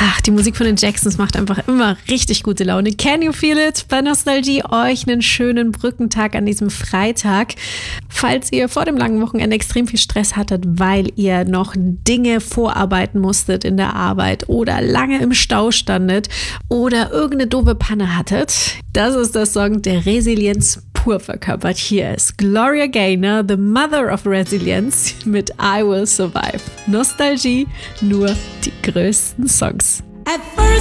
Ach, die Musik von den Jacksons macht einfach immer richtig gute Laune. Can You Feel It? Bei Nostalgie euch einen schönen Brückentag an diesem Freitag. Falls ihr vor dem langen Wochenende extrem viel Stress hattet, weil ihr noch Dinge vorarbeiten musstet in der Arbeit oder lange im Stau standet oder irgendeine doofe Panne hattet, das ist der Song, der Resilienz pur verkörpert. Hier ist Gloria Gaynor, the mother of resilience, mit I Will Survive. Nostalgie, nur die größten Songs. At first